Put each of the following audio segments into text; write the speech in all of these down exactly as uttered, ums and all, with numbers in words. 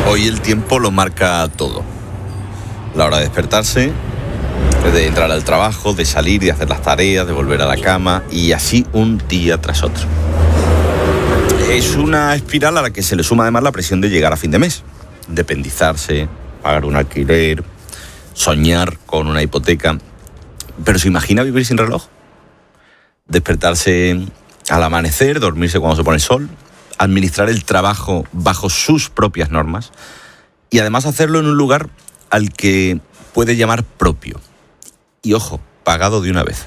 Hoy el tiempo lo marca todo. La hora de despertarse, de entrar al trabajo, de salir, de hacer las tareas, de volver a la cama, y así un día tras otro. Es una espiral a la que se le suma además la presión de llegar a fin de mes, independizarse, pagar un alquiler, soñar con una hipoteca. Pero ¿se imagina vivir sin reloj? Despertarse al amanecer, dormirse cuando se pone el sol, administrar el trabajo bajo sus propias normas y además hacerlo en un lugar al que puede llamar propio. Y ojo, pagado de una vez.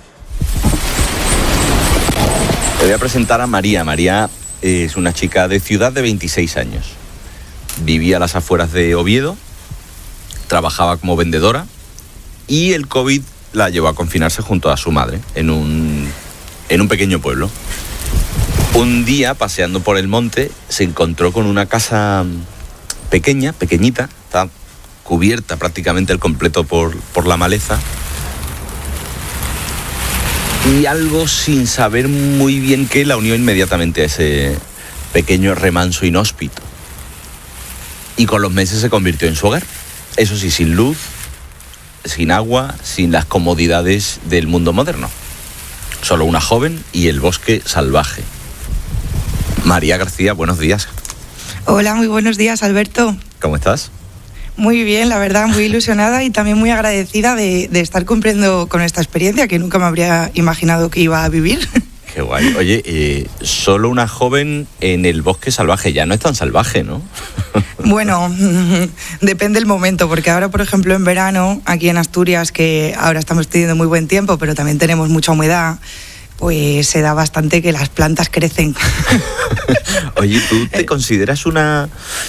Te voy a presentar a María. María es una chica de ciudad de veintiséis años. Vivía a las afueras de Oviedo, trabajaba como vendedora y el COVID la llevó a confinarse junto a su madre en un, en un pequeño pueblo. Un día, paseando por el monte, se encontró con una casa pequeña, pequeñita, está cubierta prácticamente al completo por, por la maleza, y algo sin saber muy bien qué la unió inmediatamente a ese pequeño remanso inhóspito. Y con los meses se convirtió en su hogar. Eso sí, sin luz, sin agua, sin las comodidades del mundo moderno. Solo una joven y el bosque salvaje. María García, buenos días. Hola, muy buenos días, Alberto. ¿Cómo estás? Muy bien, la verdad, muy ilusionada y también muy agradecida de, de estar cumpliendo con esta experiencia que nunca me habría imaginado que iba a vivir. Qué guay. Oye, eh, solo una joven en el bosque salvaje, ya no es tan salvaje, ¿no? Bueno, depende del momento, porque ahora, por ejemplo, en verano, aquí en Asturias, que ahora estamos teniendo muy buen tiempo, pero también tenemos mucha humedad, pues se da bastante que las plantas crecen. Oye, ¿tú te consideras una,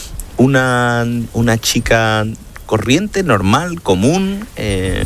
una, una chica corriente, normal, común? Eh...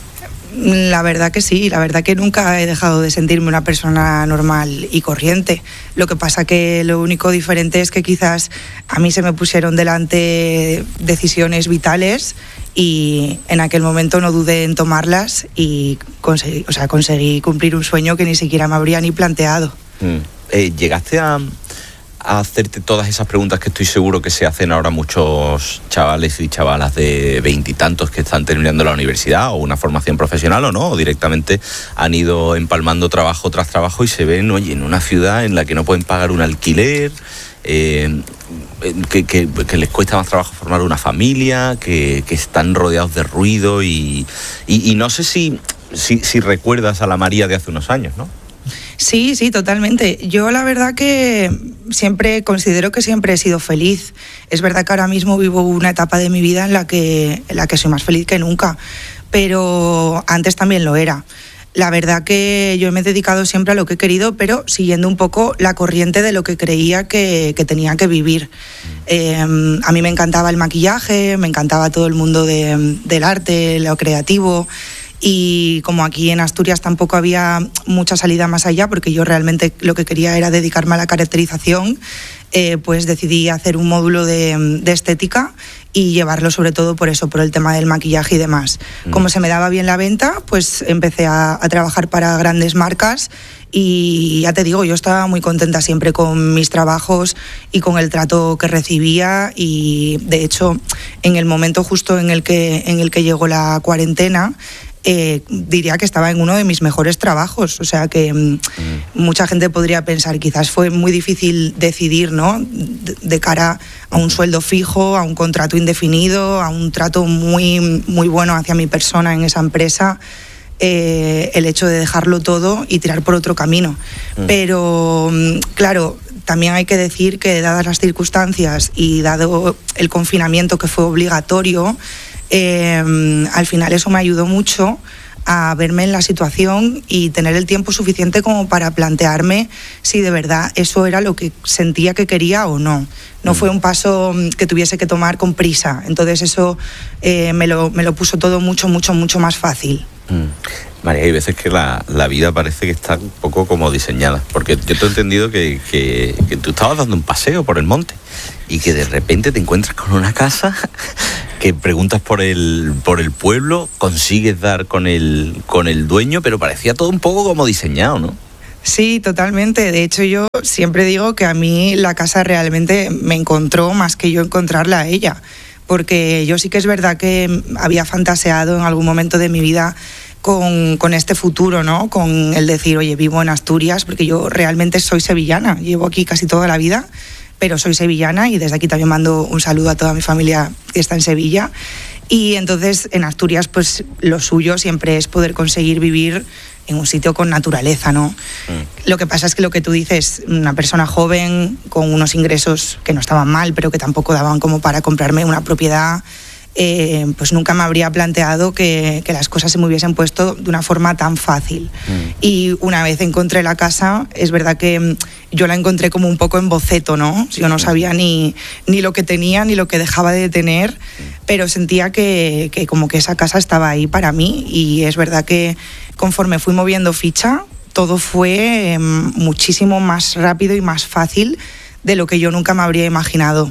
La verdad que sí, la verdad que nunca he dejado de sentirme una persona normal y corriente. Lo que pasa que lo único diferente es que quizás a mí se me pusieron delante decisiones vitales y en aquel momento no dudé en tomarlas y conseguí, o sea, conseguí cumplir un sueño que ni siquiera me habría ni planteado. Mm. Eh, ¿Llegaste a, a hacerte todas esas preguntas que estoy seguro que se hacen ahora muchos chavales y chavalas de veintitantos que están terminando la universidad o una formación profesional o no? O directamente han ido empalmando trabajo tras trabajo y se ven, oye, en una ciudad en la que no pueden pagar un alquiler, eh, que, que, que les cuesta más trabajo formar una familia, que, que están rodeados de ruido y, y, y no sé si, si, si recuerdas a la María de hace unos años, ¿no? Sí, sí, totalmente. Yo la verdad que siempre considero que siempre he sido feliz. Es verdad que ahora mismo vivo una etapa de mi vida en la que, en la que soy más feliz que nunca, pero antes también lo era. La verdad que yo me he dedicado siempre a lo que he querido, pero siguiendo un poco la corriente de lo que creía que, que tenía que vivir. Eh, a mí me encantaba el maquillaje, me encantaba todo el mundo de, del arte, lo creativo. Y como aquí en Asturias tampoco había mucha salida más allá, porque yo realmente lo que quería era dedicarme a la caracterización, eh, pues decidí hacer un módulo de, de estética y llevarlo sobre todo por eso, por el tema del maquillaje y demás. Mm. Como se me daba bien la venta, pues empecé a, a trabajar para grandes marcas y ya te digo, yo estaba muy contenta siempre con mis trabajos y con el trato que recibía y de hecho en el momento justo en el que, en el que llegó la cuarentena, Eh, diría que estaba en uno de mis mejores trabajos, o sea que mm. mucha gente podría pensar, quizás fue muy difícil decidir, ¿no? De, de cara a un sueldo fijo, a un contrato indefinido, a un trato muy, muy bueno hacia mi persona en esa empresa, eh, el hecho de dejarlo todo y tirar por otro camino. Mm. Pero, claro, también hay que decir que dadas las circunstancias y dado el confinamiento que fue obligatorio, Eh, al final eso me ayudó mucho a verme en la situación y tener el tiempo suficiente como para plantearme si de verdad eso era lo que sentía que quería o no. No mm. fue un paso que tuviese que tomar con prisa, entonces eso eh, me, lo, me lo puso todo mucho, mucho, mucho más fácil. Mm. María, hay veces que la, la vida parece que está un poco como diseñada, porque yo te he entendido que, que, que tú estabas dando un paseo por el monte y que de repente te encuentras con una casa, que preguntas por el, por el pueblo, consigues dar con el, con el dueño, pero parecía todo un poco como diseñado, ¿no? Sí, totalmente. De hecho, yo siempre digo que a mí la casa realmente me encontró más que yo encontrarla a ella. Porque yo sí que es verdad que había fantaseado en algún momento de mi vida con, con este futuro, ¿no? Con el decir, oye, vivo en Asturias, porque yo realmente soy sevillana. Llevo aquí casi toda la vida, pero soy sevillana y desde aquí también mando un saludo a toda mi familia que está en Sevilla. Y entonces en Asturias, pues lo suyo siempre es poder conseguir vivir en un sitio con naturaleza, ¿no? Mm. Lo que pasa es que lo que tú dices, una persona joven con unos ingresos que no estaban mal, pero que tampoco daban como para comprarme una propiedad, eh, pues nunca me habría planteado que, que las cosas se me hubiesen puesto de una forma tan fácil. Mm. Y una vez encontré la casa, es verdad que yo la encontré como un poco en boceto, ¿no? Yo no sabía ni, ni lo que tenía ni lo que dejaba de tener, pero sentía que, que como que esa casa estaba ahí para mí, y es verdad que conforme fui moviendo ficha, todo fue eh, muchísimo más rápido y más fácil de lo que yo nunca me habría imaginado.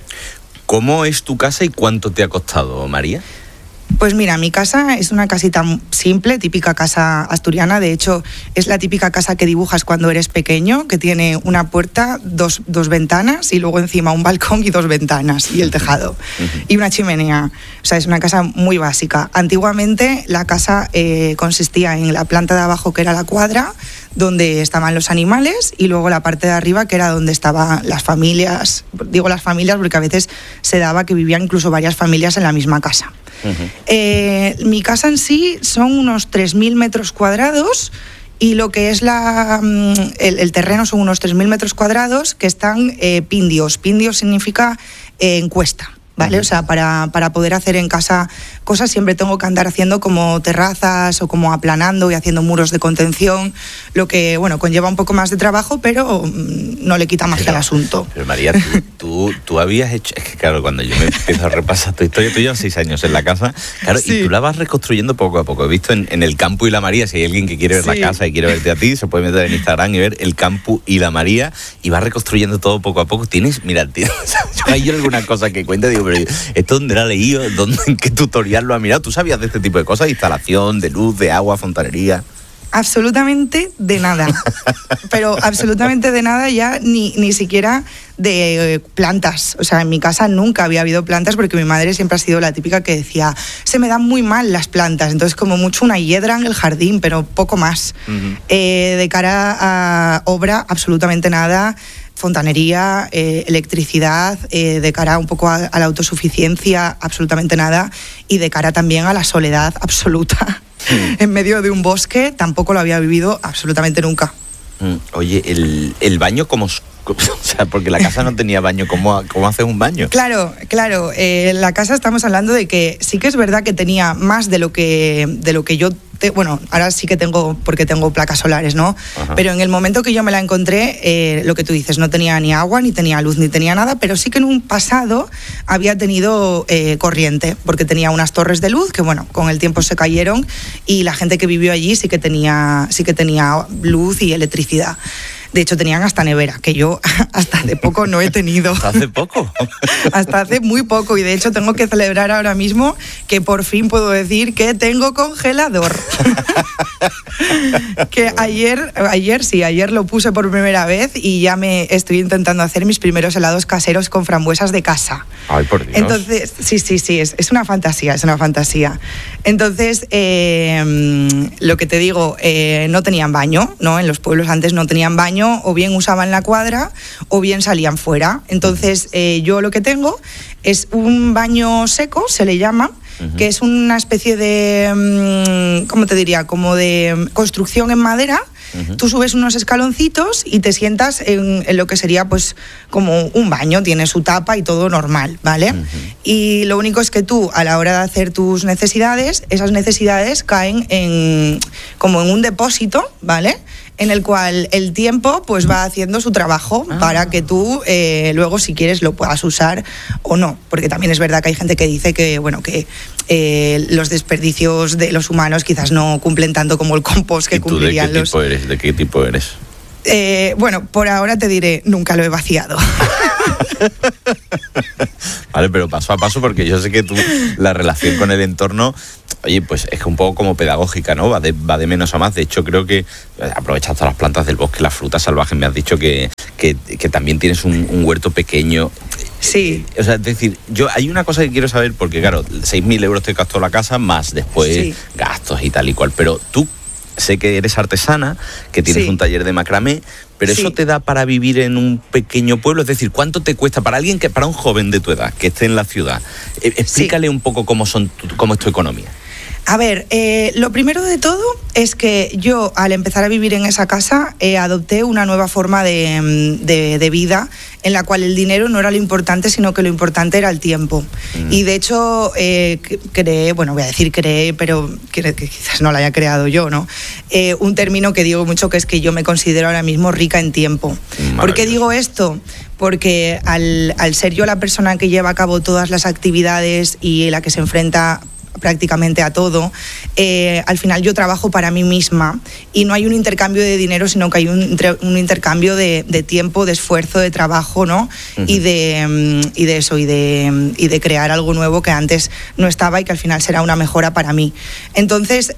¿Cómo es tu casa y cuánto te ha costado, María? Pues mira, mi casa es una casita simple, típica casa asturiana. De hecho, es la típica casa que dibujas cuando eres pequeño, que tiene una puerta, dos, dos ventanas y luego encima un balcón y dos ventanas y el tejado y una chimenea. O sea, es una casa muy básica. Antiguamente la casa eh, consistía en la planta de abajo, que era la cuadra, donde estaban los animales, y luego la parte de arriba, que era donde estaban las familias. Digo las familias porque a veces se daba que vivían incluso varias familias en la misma casa. Uh-huh. Eh, mi casa en sí son unos tres mil metros cuadrados, y lo que es la, el, el terreno son unos tres mil metros cuadrados que están eh, pindios. Pindios significa eh, encuesta. ¿Vale? O sea, para, para poder hacer en casa cosas siempre tengo que andar haciendo como terrazas o como aplanando y haciendo muros de contención, lo que, bueno, conlleva un poco más de trabajo, pero no le quita más que al asunto. Pero María, tú, tú, tú habías hecho... Es que claro, cuando yo me empiezo a repasar tu historia, tú llevas seis años en la casa, claro, sí. Y tú la vas reconstruyendo poco a poco. He visto en, en el Campo y la María, si hay alguien que quiere ver sí. la casa y quiere verte a ti, se puede meter en Instagram y ver el Campo y la María, y vas reconstruyendo todo poco a poco. Tienes, mira, tío, yo hay alguna cosa que cuenta, digo, pero ¿esto dónde lo ha leído? ¿Dónde, ¿En qué tutorial lo ha mirado? ¿Tú sabías de este tipo de cosas? Instalación, de luz, de agua, fontanería. Absolutamente de nada. Pero absolutamente de nada, ya ni, ni siquiera de eh, plantas. O sea, en mi casa nunca había habido plantas, porque mi madre siempre ha sido la típica que decía, se me dan muy mal las plantas. Entonces, como mucho una hiedra en el jardín, pero poco más. Uh-huh. Eh, de cara a obra, absolutamente nada. Fontanería, eh, electricidad, eh, de cara un poco a, a la autosuficiencia, absolutamente nada, y de cara también a la soledad absoluta. Mm. En medio de un bosque, tampoco lo había vivido absolutamente nunca. Mm. Oye, el, el baño como... O sea, porque la casa no tenía baño, ¿cómo, cómo haces un baño? Claro, claro, eh, en la casa estamos hablando de que sí que es verdad que tenía más de lo que, de lo que yo... Te, bueno, ahora sí que tengo, porque tengo placas solares, ¿no? Ajá. Pero en el momento que yo me la encontré, eh, lo que tú dices, no tenía ni agua, ni tenía luz, ni tenía nada, pero sí que en un pasado había tenido eh, corriente, porque tenía unas torres de luz que, bueno, con el tiempo se cayeron, y la gente que vivió allí sí que tenía, sí que tenía luz y electricidad. De hecho, tenían hasta nevera, que yo hasta hace poco no he tenido. ¿Hasta hace poco? Hasta hace muy poco, y de hecho tengo que celebrar ahora mismo que por fin puedo decir que tengo congelador. Que ayer, ayer sí, ayer lo puse por primera vez, y ya me estoy intentando hacer mis primeros helados caseros con frambuesas de casa. Ay, por Dios. Entonces, sí, sí, sí, es, es una fantasía, es una fantasía. Entonces, eh, lo que te digo, eh, no tenían baño, ¿no? En los pueblos antes no tenían baño, o bien usaban la cuadra o bien salían fuera. Entonces eh, yo lo que tengo es un baño seco, se le llama, uh-huh. que es una especie de, ¿cómo te diría? Como de construcción en madera. Uh-huh. Tú subes unos escaloncitos y te sientas en, en lo que sería pues como un baño, tiene su tapa y todo normal, ¿vale? Uh-huh. Y lo único es que tú, a la hora de hacer tus necesidades, esas necesidades caen en como en un depósito, ¿vale? En el cual el tiempo pues va haciendo su trabajo ah. para que tú eh, luego, si quieres, lo puedas usar o no, porque también es verdad que hay gente que dice que bueno que eh, los desperdicios de los humanos quizás no cumplen tanto como el compost que ¿Y tú cumplirían de qué los... tipo eres? ¿De qué tipo eres? Eh, bueno, por ahora te diré, nunca lo he vaciado. Vale, Vale, pero paso a paso, porque yo sé que tú, la relación con el entorno, oye, pues es un poco como pedagógica, ¿no? Va de, va de menos a más. De hecho, creo que aprovechas todas las plantas del bosque, las frutas salvajes. Me has dicho que, que, que también tienes un, un huerto pequeño. Sí. O sea, es decir, yo hay una cosa que quiero saber, porque claro, seis mil euros te costó la casa, más después sí. gastos y tal y cual. Pero tú, sé que eres artesana, que tienes sí. un taller de macramé, pero sí. ¿eso te da para vivir en un pequeño pueblo? Es decir, ¿cuánto te cuesta para alguien que, para un joven de tu edad, que esté en la ciudad? Eh, explícale sí. un poco cómo, son tu, cómo es tu economía. A ver, eh, lo primero de todo es que yo, al empezar a vivir en esa casa, eh, adopté una nueva forma de, de, de vida en la cual el dinero no era lo importante, sino que lo importante era el tiempo. Mm. Y de hecho, eh, creé, bueno, voy a decir creé, pero que, que quizás no lo haya creado yo, ¿no? Eh, un término que digo mucho, que es que yo me considero ahora mismo rica en tiempo. ¿Por qué digo esto? Porque al, al ser yo la persona que lleva a cabo todas las actividades y la que se enfrenta prácticamente a todo, eh, al final yo trabajo para mí misma y no hay un intercambio de dinero, sino que hay un, un intercambio de, de tiempo, de esfuerzo, de trabajo, ¿no? Uh-huh. y, de, y de eso, y de, y de crear algo nuevo que antes no estaba y que al final será una mejora para mí. Entonces,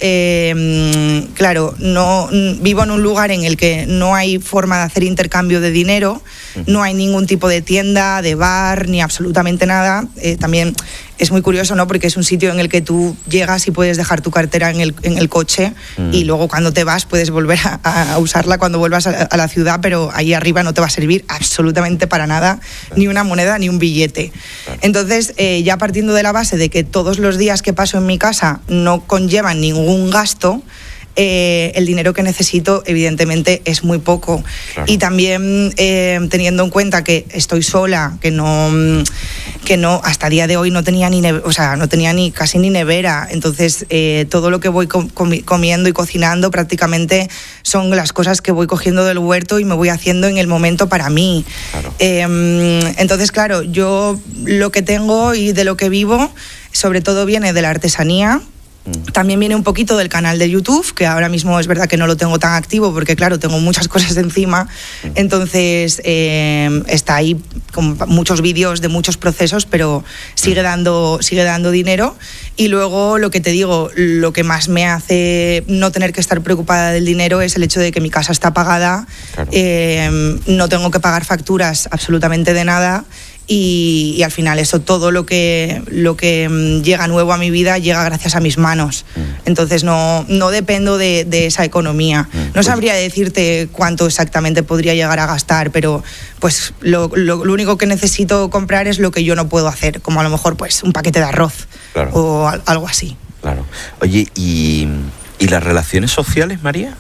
eh, claro, no, vivo en un lugar en el que no hay forma de hacer intercambio de dinero, uh-huh. no hay ningún tipo de tienda, de bar, ni absolutamente nada. Eh, también es muy curioso, ¿no? Porque es un sitio en el que tú llegas y puedes dejar tu cartera en el, en el coche mm. y luego cuando te vas puedes volver a, a usarla cuando vuelvas a, a la ciudad, pero ahí arriba no te va a servir absolutamente para nada, claro. ni una moneda ni un billete. Claro. Entonces, eh, ya partiendo de la base de que todos los días que paso en mi casa no conllevan ningún gasto, Eh, el dinero que necesito evidentemente es muy poco. Claro. Y también eh, teniendo en cuenta que estoy sola, que no que no hasta el día de hoy no tenía ni neve, o sea, no tenía ni casi ni nevera, entonces eh, todo lo que voy com- comiendo y cocinando prácticamente son las cosas que voy cogiendo del huerto y me voy haciendo en el momento para mí. Claro. Eh, entonces, claro, yo lo que tengo y de lo que vivo sobre todo viene de la artesanía. También viene un poquito del canal de YouTube, que ahora mismo es verdad que no lo tengo tan activo porque, claro, tengo muchas cosas encima. Entonces, eh, está ahí con muchos vídeos de muchos procesos, pero sigue dando, sigue dando dinero. Y luego, lo que te digo, lo que más me hace no tener que estar preocupada del dinero es el hecho de que mi casa está pagada, claro. eh, no tengo que pagar facturas absolutamente de nada. Y, y al final eso, todo lo que, lo que llega nuevo a mi vida llega gracias a mis manos. Entonces no, no dependo de, de esa economía. No sabría decirte cuánto exactamente podría llegar a gastar, pero pues lo, lo, lo único que necesito comprar es lo que yo no puedo hacer, como a lo mejor pues un paquete de arroz, claro. o a, algo así. Claro. Oye, ¿y, ¿y las relaciones sociales, María?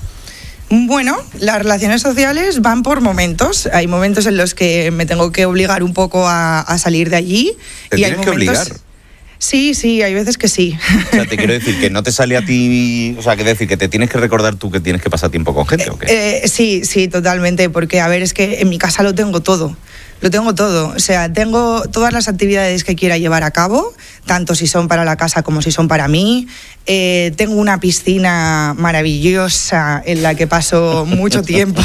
Bueno, las relaciones sociales van por momentos. Hay momentos en los que me tengo que obligar un poco a, a salir de allí. ¿Te y tienes hay que momentos... obligar? Sí, sí, hay veces que sí. O sea, te quiero decir que no te sale a ti... O sea, que decir que te tienes que recordar tú que tienes que pasar tiempo con gente, ¿o qué? Eh, sí, sí, totalmente, porque, a ver, es que en mi casa lo tengo todo. Lo tengo todo, o sea, tengo todas las actividades que quiera llevar a cabo, tanto si son para la casa como si son para mí. Eh, tengo una piscina maravillosa en la que paso mucho tiempo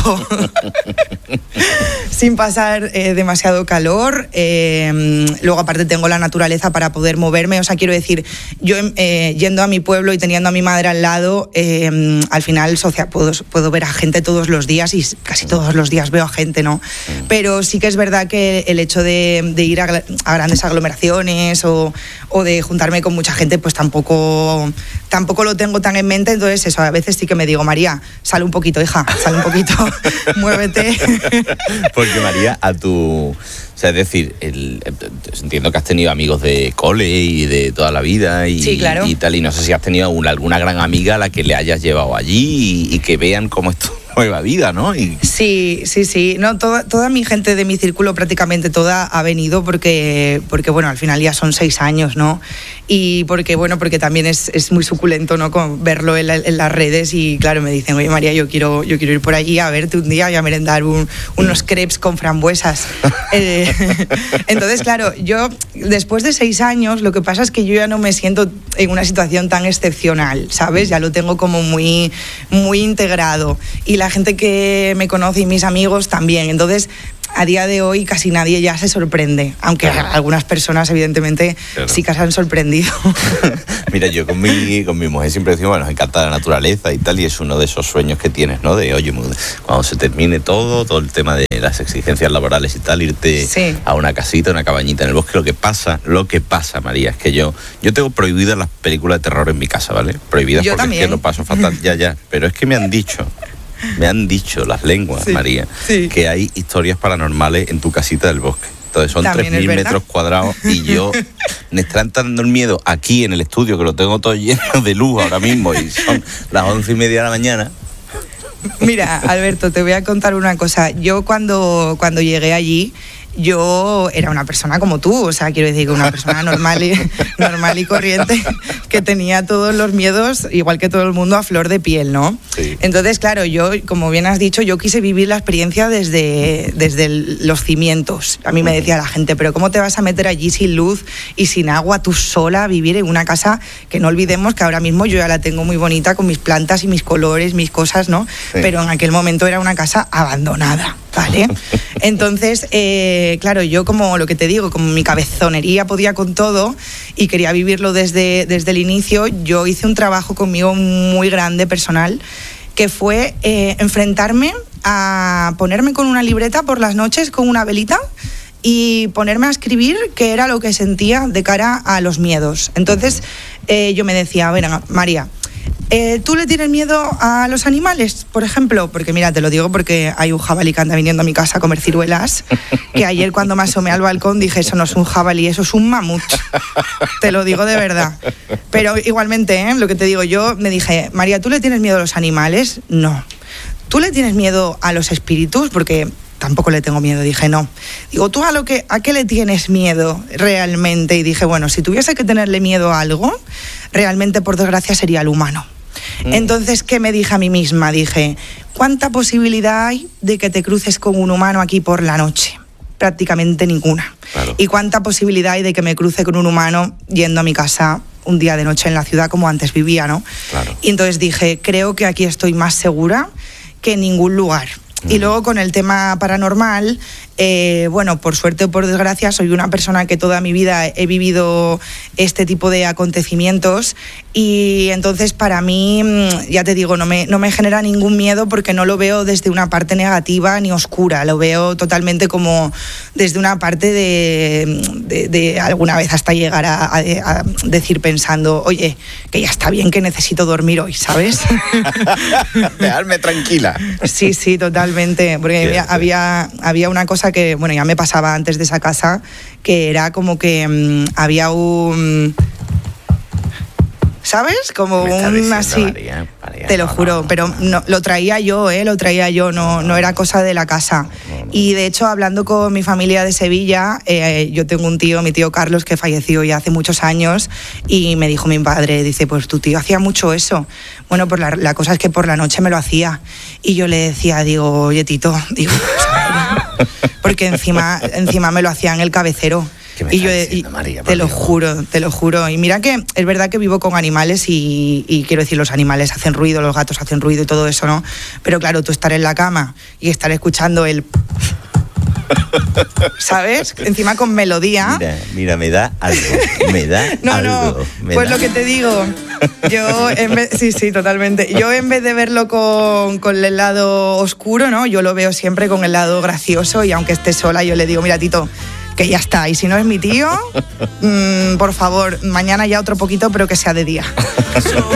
sin pasar eh, demasiado calor. Eh, luego, aparte, tengo la naturaleza para poder moverme. O sea, quiero decir, yo eh, yendo a mi pueblo y teniendo a mi madre al lado, eh, al final social, puedo, puedo ver a gente todos los días y casi todos los días veo a gente, ¿no? Pero sí que es verdad que el hecho de, de ir a, a grandes aglomeraciones o, o de juntarme con mucha gente, pues tampoco, tampoco lo tengo tan en mente. Entonces eso, a veces sí que me digo, María, sal un poquito, hija, sal un poquito, muévete. Porque María, a tu... O sea, es decir, el, entiendo que has tenido amigos de cole y de toda la vida y, sí, claro. y tal, y no sé si has tenido una, alguna gran amiga a la que le hayas llevado allí y, y que vean cómo es tu nueva vida, ¿no? Y... Sí, sí, sí. No, toda, toda mi gente de mi círculo, prácticamente toda, ha venido porque, porque bueno, al final ya son seis años, ¿no? Y porque, bueno, porque también es, es muy suculento, ¿no? Con verlo en, la, en las redes y, claro, me dicen, oye, María, yo quiero, yo quiero ir por allí a verte un día y a merendar un, unos crepes con frambuesas. eh, entonces, claro, yo, después de seis años, lo que pasa es que yo ya no me siento en una situación tan excepcional, ¿sabes? Ya lo tengo como muy, muy integrado. Y la gente que me conoce y mis amigos también. Entonces, a día de hoy casi nadie ya se sorprende, aunque claro. algunas personas evidentemente claro. sí que se han sorprendido. Mira, yo con mi, con mi mujer siempre decimos, bueno, nos encanta la naturaleza y tal, y es uno de esos sueños que tienes, ¿no? De, oye, cuando se termine todo, todo el tema de las exigencias laborales y tal, irte sí. a una casita, una cabañita en el bosque. Lo que pasa, lo que pasa, María, es que yo, yo tengo prohibidas las películas de terror en mi casa, ¿vale? Prohibidas yo porque también. Es que lo paso fatal, ya, ya, pero es que me han dicho... Me han dicho las lenguas, sí, María, sí. que hay historias paranormales en tu casita del bosque. Entonces son tres mil metros cuadrados y yo me está entrando el miedo aquí en el estudio, que lo tengo todo lleno de luz ahora mismo y son las once y media de la mañana. Mira, Alberto, te voy a contar una cosa. Yo cuando, cuando llegué allí, yo era una persona como tú, o sea, quiero decir que una persona normal y, normal y corriente que tenía todos los miedos, igual que todo el mundo, a flor de piel, ¿no? Sí. Entonces, claro, yo, como bien has dicho, yo quise vivir la experiencia desde, desde el, los cimientos. A mí me decía la gente, pero ¿cómo te vas a meter allí sin luz y sin agua, tú sola, a vivir en una casa que no olvidemos que ahora mismo yo ya la tengo muy bonita con mis plantas y mis colores, mis cosas, ¿no? Sí. Pero en aquel momento era una casa abandonada, ¿vale? Entonces, eh, claro, yo como lo que te digo, como mi cabezonería podía con todo y quería vivirlo desde, desde el inicio, yo hice un trabajo conmigo muy grande, personal, que fue eh, enfrentarme a ponerme con una libreta por las noches, con una velita, y ponerme a escribir qué era lo que sentía de cara a los miedos. Entonces, eh, yo me decía, a ver, María, Eh, ¿tú le tienes miedo a los animales, por ejemplo? Porque mira, te lo digo porque hay un jabalí que anda viniendo a mi casa a comer ciruelas, que ayer cuando me asomé al balcón dije, eso no es un jabalí, eso es un mamut. Te lo digo de verdad. Pero igualmente, ¿eh? Lo que te digo, yo me dije, María, ¿tú le tienes miedo a los animales? No. ¿Tú le tienes miedo a los espíritus? Porque tampoco le tengo miedo, dije, no. Digo, ¿tú a, lo que, a qué le tienes miedo realmente? Y dije, bueno, si tuviese que tenerle miedo a algo, realmente, por desgracia, sería al humano. Mm. Entonces, ¿qué me dije a mí misma? Dije, ¿cuánta posibilidad hay de que te cruces con un humano aquí por la noche? Prácticamente ninguna. Claro. ¿Y cuánta posibilidad hay de que me cruce con un humano yendo a mi casa un día de noche en la ciudad como antes vivía, ¿no? Claro. Y entonces dije, creo que aquí estoy más segura que en ningún lugar. Y luego con el tema paranormal, eh, bueno, por suerte o por desgracia, soy una persona que toda mi vida he vivido este tipo de acontecimientos y entonces para mí, ya te digo, no me, no me genera ningún miedo porque no lo veo desde una parte negativa ni oscura, lo veo totalmente como desde una parte de, de, de alguna vez hasta llegar a, a, a decir pensando, oye, que ya está bien, que necesito dormir hoy, ¿sabes? Dejarme tranquila. Sí, sí, totalmente. Porque había, había, había una cosa que, bueno, ya me pasaba antes de esa casa, que era como que um, había un... ¿Sabes? Como un así... María, María, te lo no, juro, no, no, pero no, lo traía yo, ¿eh? Lo traía yo, no, no era cosa de la casa. No, no. Y de hecho, hablando con mi familia de Sevilla, eh, yo tengo un tío, mi tío Carlos, que falleció ya hace muchos años, y me dijo mi padre, dice, pues tu tío hacía mucho eso. Bueno, pues la, la cosa es que por la noche me lo hacía. Y yo le decía, digo, oye, Tito, digo, porque encima, encima me lo hacía en el cabecero. Y yo diciendo, y María, te lo Dios. juro, te lo juro. Y mira que es verdad que vivo con animales y, y quiero decir, los animales hacen ruido, los gatos hacen ruido y todo eso, ¿no? Pero claro, tú estar en la cama y estar escuchando el... ¿Sabes? Encima con melodía. Mira, mira, me da algo, me da no, algo. No, me pues da... lo que te digo, yo en vez, sí, sí, totalmente. Yo en vez de verlo con, con el lado oscuro, ¿no? Yo lo veo siempre con el lado gracioso y aunque esté sola, yo le digo, mira, Tito, que ya está. Y si no es mi tío, mmm, por favor, mañana ya otro poquito, pero que sea de día.